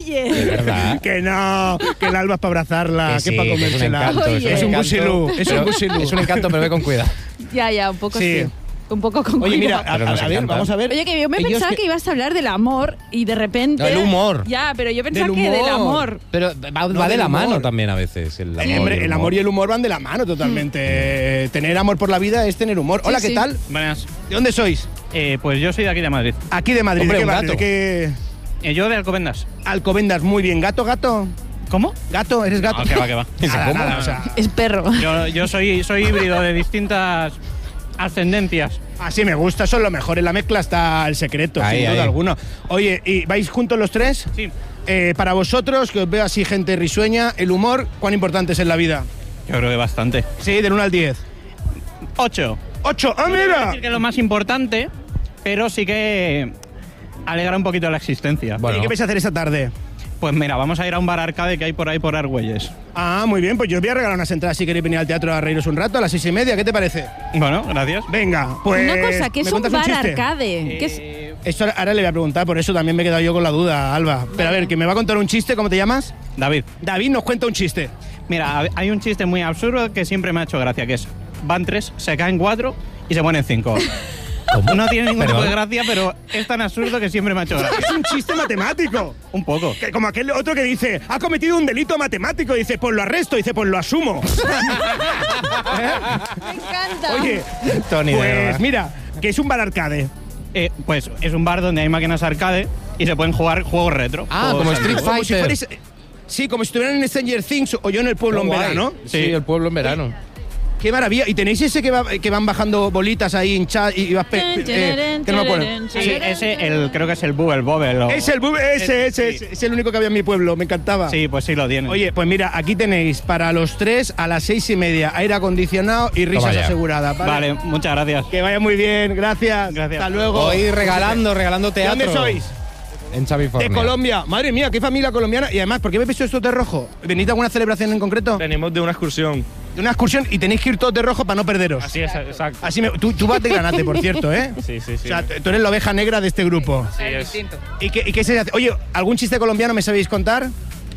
Oye. De verdad. Que no, que el Alba es para abrazarla, que sí, es para comérsela. es un busilú, es un busilú. Es un encanto, pero ve con cuidado. Ya, un poco sí. Un poco con Oye, mira, cuidado. a ver, vamos a ver. Oye, que yo me Ellos pensaba que ibas a hablar del amor y de repente... El humor. Ya, pero yo pensaba Del que del humor. amor. Pero va de del la humor. mano también a veces. El amor, Hombre, el amor y el humor van de la mano totalmente. Tener amor por la vida es tener humor. Hola, Sí, ¿qué sí. tal? Buenas. ¿De dónde sois? Pues yo soy de aquí de Madrid. Aquí de Madrid. Hombre, ¿De qué un barrio? gato. ¿De qué? Yo de Alcobendas. Alcobendas, muy bien. ¿Gato? ¿Cómo? ¿Gato? ¿Eres gato? No, que va. Nada, o sea, Es perro. Yo soy híbrido de distintas ascendencias. así me gusta, eso es lo mejor. En la mezcla está el secreto, Ahí, sin duda ahí. alguna. Oye, ¿y vais juntos los tres? Sí. Para vosotros, que os veo así gente risueña, el humor, ¿cuán importante es en la vida? Yo creo que bastante. Sí, del 1 al 10. 8. 8, ¡ah, No te voy a mira! decir que es lo más importante, pero sí que alegra un poquito la existencia. ¿Y qué vais a hacer esta tarde? Pues mira, vamos a ir a un bar arcade que hay por ahí por Argüelles. Ah, muy bien, pues yo os voy a regalar unas entradas si queréis venir al teatro a reíros un rato a las 6:30, ¿qué te parece? Bueno, gracias. Venga, pues... Una cosa, ¿qué es ¿me un cuentas bar chiste? arcade? ¿Qué es? Esto ahora le voy a preguntar, por eso también me he quedado yo con la duda, Alba. Pero a ver, que me va a contar un chiste, ¿cómo te llamas? David, David nos cuenta un chiste. mira, hay un chiste muy absurdo que siempre me ha hecho gracia, que es, van 3, se caen 4 y se ponen 5. ¿Cómo? No tiene ningún tipo de Perdón. gracia, pero es tan absurdo que siempre me ha hecho gracia. Es un chiste matemático. Un poco. Que como aquel otro que dice, ha cometido un delito matemático, dice, pues lo arresto, dice, pues lo asumo. Me encanta. Oye, Tony, de pues verdad. mira, que es un bar arcade. Pues es un bar donde hay máquinas arcade y se pueden jugar juegos retro. Ah, Juegos como antiguos. Street Como si Fighter. fuerais... Sí, como si estuvieran en Stranger Things o yo en el pueblo en Guay. verano. Sí, el pueblo en verano. Qué maravilla. ¿Y tenéis ese que van bajando bolitas ahí hinchadas y vas... que no me acuerdo. Sí, ese creo que es el Bubble Bobble. o- Es el ese, sí. es el único que había en mi pueblo, me encantaba. Sí, pues sí lo tiene. Oye, pues mira, aquí tenéis para los 3 a las 6:30, aire acondicionado y risas ya. aseguradas. Vale, muchas gracias. Que vaya muy bien, gracias. Gracias. Hasta luego. Hoy regalando ¿De teatro. dónde sois? En Chavifornia. De Colombia. Madre mía, qué familia colombiana. Y además, ¿por qué me visto esto de rojo? ¿Venís de alguna celebración en concreto? Venimos de una excursión. De una excursión y tenéis que ir todos de rojo para no perderos. Así es, exacto. Así tú vas de granate, por cierto, ¿eh? Sí, sí, sí. O sea, tú eres la oveja negra de este grupo. Sí, es. ¿Y qué se hace? Oye, ¿algún chiste colombiano me sabéis contar?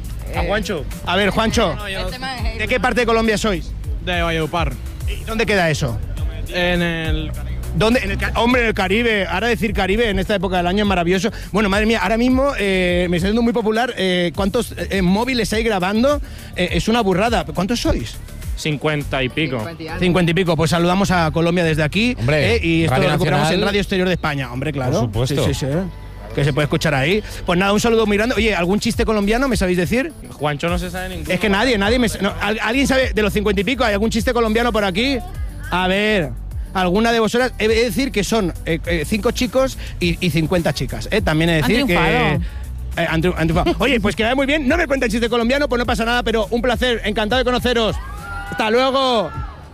A Juancho. A ver, Juancho, ¿de qué parte de Colombia sois? De Valledupar. ¿Y dónde queda eso? En el... ¿Dónde? Hombre, en el Caribe. Ahora decir Caribe en esta época del año es maravilloso. Bueno, madre mía, ahora mismo me está siendo muy popular. ¿Cuántos móviles hay grabando? Es una burrada. ¿Cuántos sois? 50 y pico. 50 y pico. Pues saludamos a Colombia desde aquí. Hombre, y esto Radio lo recuperamos Nacional. en Radio Exterior de España. Hombre, claro. Por supuesto. Sí, sí, sí. Que se puede escuchar ahí. Pues nada, un saludo muy grande. Oye, ¿algún chiste colombiano me sabéis decir? Juancho no se sabe ninguno. Es que nadie me... no, ¿alguien sabe de los 50 y pico? ¿Hay algún chiste colombiano por aquí? A ver... Alguna de vosotras, he de decir que son 5 chicos y 50 chicas. También he de Han decir triunfado. que... han triunfado. Oye, pues que vaya muy bien. No me cuenten chiste colombiano, pues no pasa nada, pero un placer. Encantado de conoceros. ¡Hasta luego!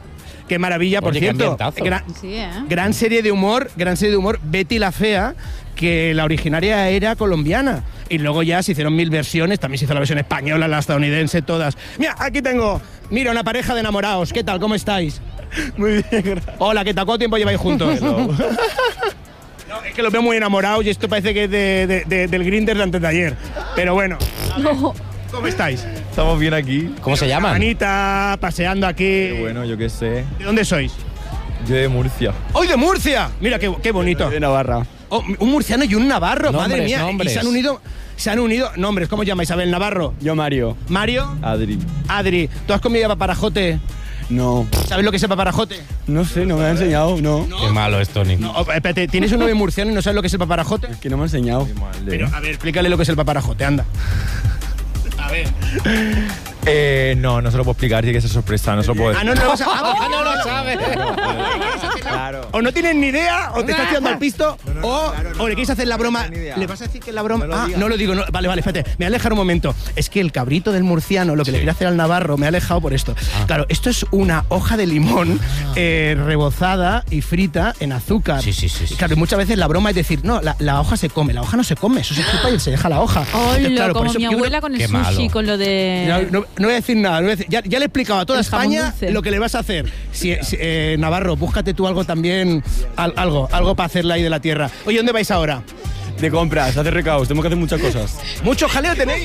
Qué maravilla, por Oye, qué cierto. ambientazo. Sí, ¿eh? Gran serie de humor, Betty la Fea, que la originaria era colombiana. Y luego ya se hicieron 1000 versiones, también se hizo la versión española, la estadounidense, todas. Mira, aquí tengo, mira, una pareja de enamorados. ¿Qué tal? ¿Cómo estáis? Muy bien, gracias. Hola, ¿qué tal? ¿Cuánto tiempo lleváis juntos? No, es que los veo muy enamorados y esto parece que es del Grindr de antes de ayer. Pero bueno, No. ¿cómo estáis? Estamos bien aquí. ¿Cómo se llaman? Manita, paseando aquí. Qué bueno, yo qué sé. ¿De dónde sois? Yo de Murcia. ¡Hoy de Murcia! Mira qué bonito. De Navarra. Oh, un murciano y un navarro, madre Nombres, mía. nombres. Y se han unido nombres. ¿Cómo llama Isabel Navarro? Yo Mario. Mario, Adri. Adri. ¿Tú has comido paparajote? No. ¿Sabes lo que es el paparajote? No sé, no me ha enseñado, no. Qué malo es, Tony. No, espérate, ¿tienes un novio murciano y no sabes lo que es el paparajote? Que no me ha enseñado. Pero, a ver, explícale lo que es el paparajote, anda. A ver. No se lo puedo explicar, tiene que ser sorpresa, no se lo puedo Ah, decir. no lo vas a... Ah, no lo sabe. Claro. O no tienes ni idea, o te estás tirando al pisto, o le quieres hacer la broma. no tengo ni idea. ¿Le vas a decir que la broma.? No lo digas. No lo digo. No. Vale, espérate. Me voy a alejar un momento. Es que el cabrito del murciano, lo que le quiere hacer al navarro, me ha alejado por esto. Claro, esto es una hoja de limón rebozada y frita en azúcar. Sí. Y claro, y muchas veces la broma es decir, no, la hoja se come. La hoja no se come, eso se chupa y se deja la hoja. Hola, Claro, por como eso mi yo creo- abuela con el Qué sushi, malo. con lo de... No voy a decir nada. Ya le he explicado a toda El jamón España dulce. lo que le vas a hacer. Navarro, búscate tú algo también, algo para hacerla ahí de la tierra. Oye, ¿dónde vais ahora? De compras, hacer recados, tenemos que hacer muchas cosas. ¿Mucho jaleo tenéis?